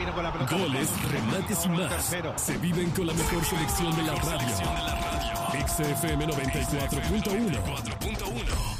vino con la pelota. Goles, remates y más se viven con la mejor selección de la radio. XFM 94.1.